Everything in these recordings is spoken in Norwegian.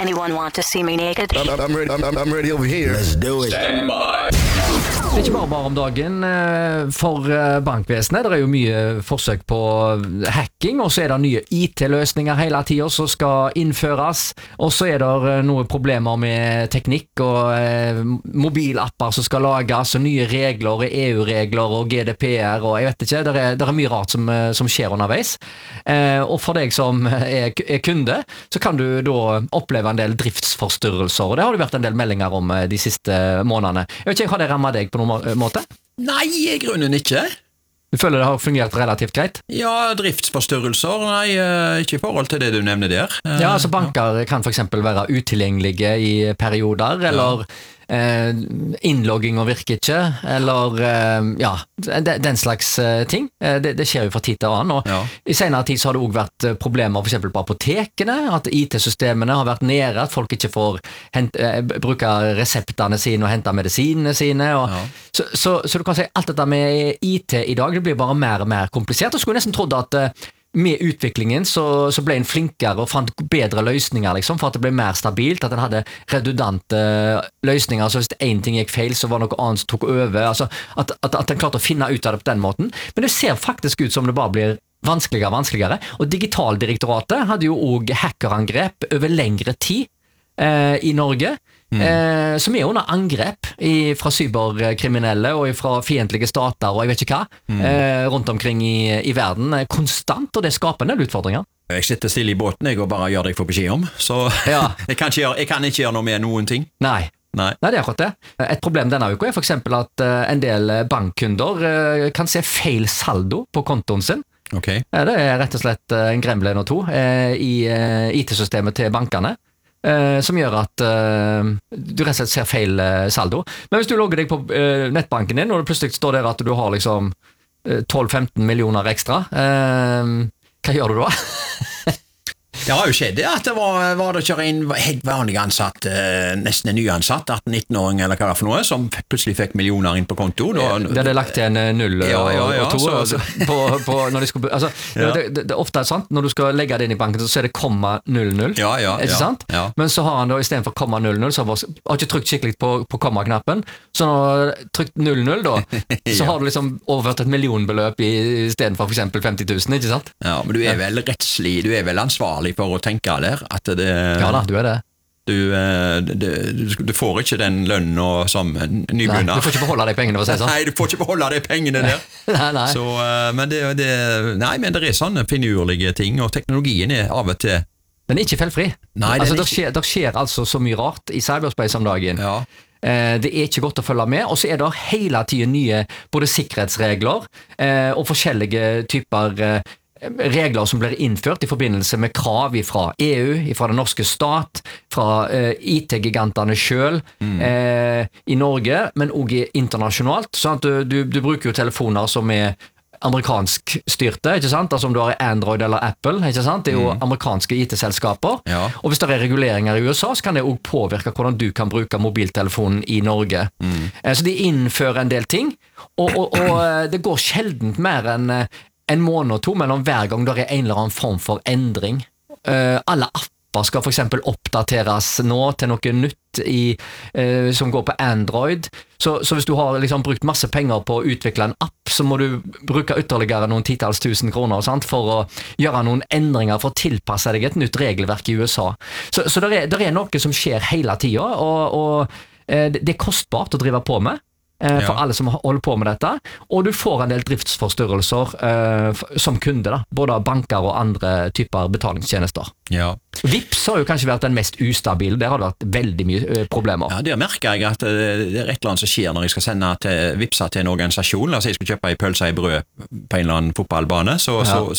Anyone want to see me naked? I'm ready over here. Let's do it. Stand by. Det er ikke bare om dagen for bankvesenet. Det er jo mye forsøk på hacking, og så er det nye IT-løsninger hele tiden som skal innføres, og så er det noen problemer med teknikk og mobilapper som skal lages, og nye regler, og EU-regler og GDPR, og jeg vet ikke, det er mye rart som skjer underveis. Og for deg som er kunde, så kan du da oppleve en del driftsforstyrrelser, og det har det vært en del meldinger om de siste månedene. Jeg vet ikke, har det rammet deg på noen måte? Nei, i grunnen ikke. Du føler det har fungert relativt greit? Ja, driftsforstyrrelser, nei, ikke i forhold til det du nevner der. Ja, altså banker kan for eksempel være utilgjengelige i perioder, eller innlogging og virker ikke, eller den slags ting. Det skjer jo fra tid til annen, og i senere tid så har det også vært problemer for eksempel på apotekene, at IT-systemene har vært nede, at folk ikke får bruke reseptene sine og hente medisinene sine, og så du kan si alt dette med IT i dag, det blir bare mer og mer komplisert, og skulle nesten trodd at med utviklingen så ble en flinkere og fant bedre løsninger liksom, for at det ble mer stabilt, at den hadde redundante løsninger, så hvis en ting gikk feil så var noe annet som tok over, altså at den klarte å finne ut av det på den måten, men det ser faktisk ut som det bare blir vanskeligere og vanskeligere, og Digitaldirektoratet hadde jo også hackerangrep over lengre tid i Norge, som er under angrep fra cyberkriminelle og fra fiendtlige stater og jeg vet ikke hva, rundt omkring i verden, konstant, og det skaper en del utfordringer. Jeg sitter stille i båten, jeg, og bare gjør det jeg får beskjed om, så jeg kan ikke gjøre noe med noen ting. Nei, det er akkurat det. Et problem denne uka er for eksempel at en del bankkunder kan se feil saldo på kontoen sin. Okay. Det er rett og slett en gremlin og to i IT-systemet til bankene. Som gjør at du rett og slett ser feil saldo. Men hvis du logger deg på nettbanken din, og det plutselig står der at du har liksom 12-15 millioner ekstra, hva gjør du da? Det har jo skjedd at det var det ikke en helt vanlig ansatt, nesten en nyansatt, 18-19-åring eller hva det er for noe, som plutselig fikk millioner inn på konto. Det hadde lagt til en 0 og 2 på når de skulle, altså, det er ofte sant, når du skal legge det inn i banken, så er det 0,00, ikke sant? Ja. Men så har han da, i stedet for 0,00, så har ikke trykt skikkelig på komma-knappen, så når du har trykt 00 da, så har du liksom overført et millionbeløp i stedet for eksempel 50 000, ikke sant? Ja, men du er vel rettslig, du er vel ansvarlig for å tenke der, at det... Ja da, du er det. Du får ikke den lønnen som nybegynner. Nei, du får ikke beholde de pengene, for å si sånn. Nei, du får ikke beholde de pengene der. nei. Så, men det er sånne finurlige ting, og teknologien er av og til... Den er ikke feilfri. Nei, altså, det skjer altså så mye rart i cyberspace om dagen. Ja. Det er ikke godt å følge med, og så er det hele tiden nye både sikkerhetsregler og forskjellige typer regler som blir innført i forbindelse med krav fra EU, fra den norske stat, fra IT-gigantene selv i Norge, men også internasjonalt. Sånn at du bruker jo telefoner som er amerikansk styrte, ikke sant? Altså om du har Android eller Apple, ikke sant? Det er jo amerikanske IT-selskaper. Ja. Og hvis det er reguleringer i USA, så kan det også påvirke hvordan du kan bruke mobiltelefonen i Norge. Så de innfører en del ting, og det går sjeldent mer enn en måned og 2 mellom hver gang det er en eller annen form for endring. Alle apper skal for eksempel oppdateres nå til noe nytt som går på Android. Så hvis du har liksom brukt masse penger på å utvikle en app, så må du bruke ytterligere noen 10 000 kroner sant, for å gjøre noen endringer for å tilpasse deg et nytt regelverk i USA. Så det er noe som skjer hele tiden, og det er kostbart å drive på med. For alle som holder på med dette, og du får en del driftsforstyrrelser som kunde, da, både av banker og andre typer betalingstjenester. Ja. Vips har jo kanskje vært den mest ustabile, der har det vært veldig mye problemer. Ja, der merker jeg at det er et eller annet som skjer når jeg skal sende vipsa til en organisasjon. Altså jeg skal kjøpe en pølse i brød på en eller annen fotballbane, så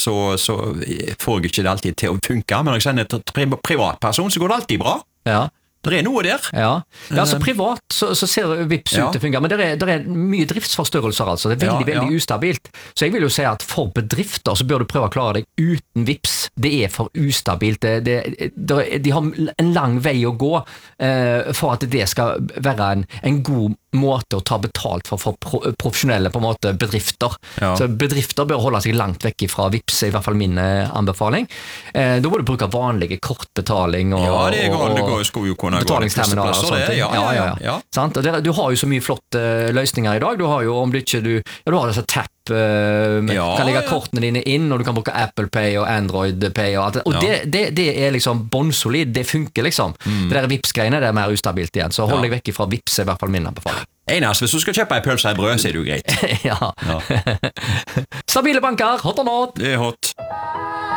får jeg ikke det alltid til å funke, men når jeg sender til privatperson, så går det alltid bra. Ja. Det er noe der. Ja, så privat så ser Vips ut til å fungere, men det er mye driftsforstyrrelser, altså. Det er veldig ustabilt. Så jeg vil jo si at for bedrifter så bør du prøve å klare deg uten Vips. Det er for ustabilt. De har en lang vei å gå for at det skal være en god måte å ta betalt for profesjonelle på en måte bedrifter. Ja. Så bedrifter bør holde seg langt vekk fra Vipps, i hvert fall min anbefaling. Da må du bruke vanlige kortbetaling og, ja, det skulle jo kunne gå betalingsterminaler og sånne ting. Ja. Sant? Og du har jo så mye flotte løsninger i dag. Du har jo, om du ikke du har disse Tap, kan legge kortene dine inn, og du kan bruke Apple Pay og Android Pay og alt det. Og det er liksom båndsolid, det funker liksom. Det der Vipps-greiene, det er mer ustabilt igjen, så hold deg vekk fra Vipps, i hvert fall min anbefaling. Einars, hvis du skal kjøpe en pølse i brød, så er det jo greit. ja. Stabile banker, hot or not? Det er hot.